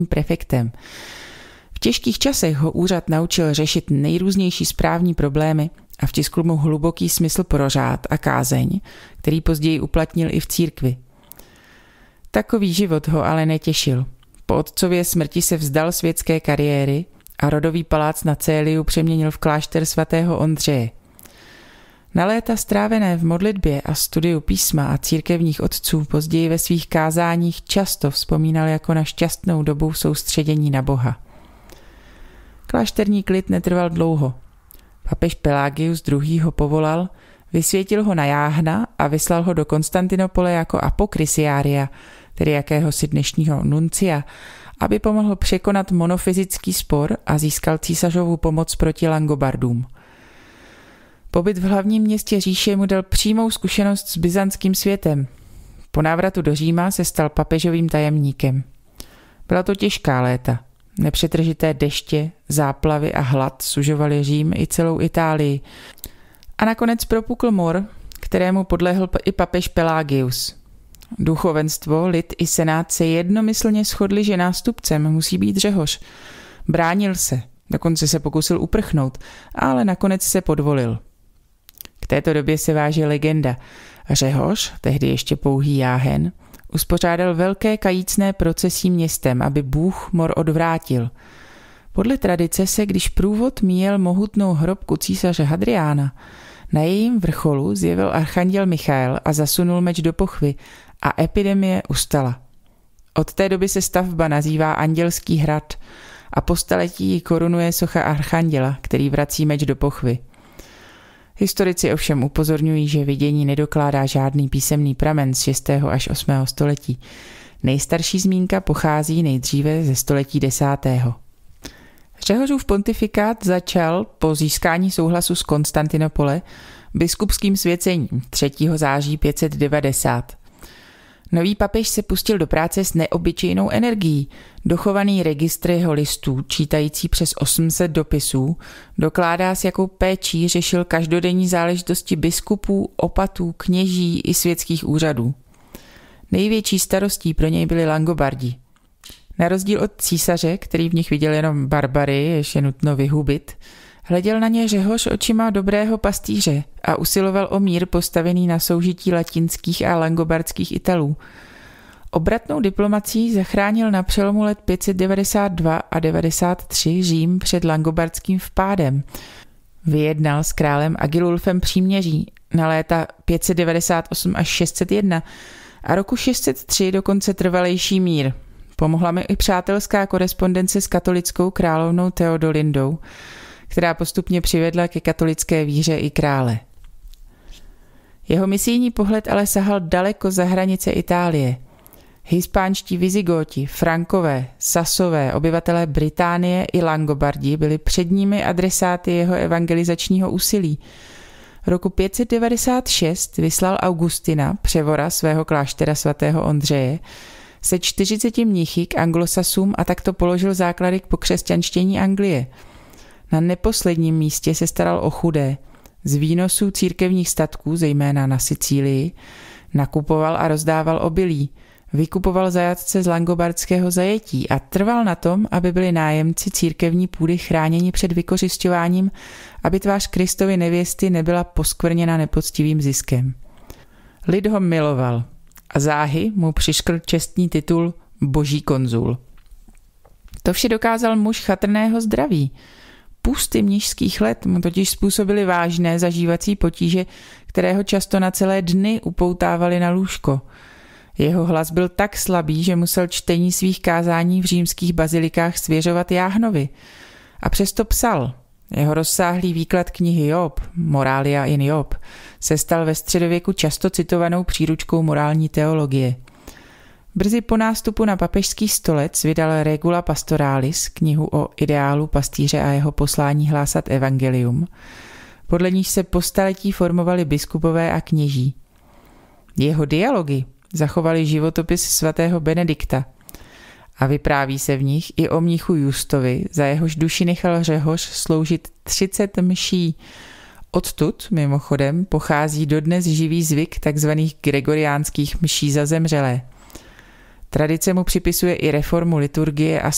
prefektem. V těžkých časech ho úřad naučil řešit nejrůznější správní problémy a vtiskl mu hluboký smysl pro řád a kázeň, který později uplatnil i v církvi. Takový život ho ale netěšil. Po otcově smrti se vzdal světské kariéry a rodový palác na Céliu přeměnil v klášter svatého Ondřeje. Na léta strávené v modlitbě a studiu písma a církevních otců později ve svých kázáních často vzpomínal jako na šťastnou dobu soustředění na Boha. Klášterní klid netrval dlouho. Papež Pelagius II. Ho povolal, vysvětil ho na jáhna a vyslal ho do Konstantinopole jako apokrisiária, tedy jakéhosi dnešního nuncia, aby pomohl překonat monofyzický spor a získal císařovu pomoc proti Langobardům. Pobyt v hlavním městě říše mu dal přímou zkušenost s byzantským světem. Po návratu do Říma se stal papežovým tajemníkem. Byla to těžká léta. Nepřetržité deště, záplavy a hlad sužovaly Řím i celou Itálii. A nakonec propukl mor, kterému podlehl i papež Pelagius. Duchovenstvo, lid i senát se jednomyslně shodli, že nástupcem musí být Řehoř. Bránil se, dokonce se pokusil uprchnout, ale nakonec se podvolil. K této době se váže legenda. Řehoř, tehdy ještě pouhý jáhen, uspořádal velké kajícné procesí městem, aby Bůh mor odvrátil. Podle tradice se, když průvod míjel mohutnou hrobku císaře Hadriána, na jejím vrcholu zjevil archanděl Michael a zasunul meč do pochvy a epidemie ustala. Od té doby se stavba nazývá Andělský hrad a po staletí ji korunuje socha archanděla, který vrací meč do pochvy. Historici ovšem upozorňují, že vidění nedokládá žádný písemný pramen z 6. až 8. století. Nejstarší zmínka pochází nejdříve ze století 10. Řehořův pontifikát začal po získání souhlasu z Konstantinopole biskupským svěcením 3. září 590. Nový papež se pustil do práce s neobyčejnou energií. Dochovaný registr jeho listů, čítající přes 800 dopisů, dokládá, s jakou péčí řešil každodenní záležitosti biskupů, opatů, kněží i světských úřadů. Největší starostí pro něj byli Langobardi. Na rozdíl od císaře, který v nich viděl jenom barbary, jež je nutno vyhubit, hleděl na ně Řehoř očima dobrého pastýře a usiloval o mír postavený na soužití latinských a langobardských Italů. Obratnou diplomací zachránil na přelomu let 592 a 93 Řím před langobardským vpádem. Vyjednal s králem Agilulfem příměří na léta 598 až 601 a roku 603 dokonce trvalejší mír. Pomohla mi i přátelská korespondence s katolickou královnou Teodolindou, která postupně přivedla ke katolické víře i krále. Jeho misijní pohled ale sahal daleko za hranice Itálie. Hispánští Vizigóti, Frankové, Sasové, obyvatelé Británie i Langobardi byli předními adresáty jeho evangelizačního úsilí. Roku 596 vyslal Augustina, převora svého kláštera svatého Ondřeje, se 40 mnichy k anglosasům a takto položil základy k pokřesťanštění Anglie. Na neposledním místě se staral o chudé. Z výnosů církevních statků, zejména na Sicílii, nakupoval a rozdával obilí, vykupoval zajatce z langobardského zajetí a trval na tom, aby byli nájemci církevní půdy chráněni před vykořisťováním, aby tvář Kristovy nevěsty nebyla poskvrněna nepoctivým ziskem. Lid ho miloval a záhy mu přiškl čestný titul Boží konzul. To vše dokázal muž chatrného zdraví. Půsty mnišských let mu totiž způsobily vážné zažívací potíže, které ho často na celé dny upoutávaly na lůžko. Jeho hlas byl tak slabý, že musel čtení svých kázání v římských bazilikách svěřovat jáhnovi. A přesto psal. Jeho rozsáhlý výklad knihy Job, Moralia in Job, se stal ve středověku často citovanou příručkou morální teologie. Brzy po nástupu na papežský stolec vydal Regula Pastoralis, knihu o ideálu pastýře a jeho poslání hlásat evangelium, podle níž se po staletí formovali biskupové a kněží. Jeho dialogy zachovaly životopis svatého Benedikta a vypráví se v nich i o mnichu Justovi, za jehož duši nechal Řehoř sloužit 30 mší. Odtud, mimochodem, pochází dodnes živý zvyk tzv. Gregoriánských mší za zemřelé. Tradice mu připisuje i reformu liturgie a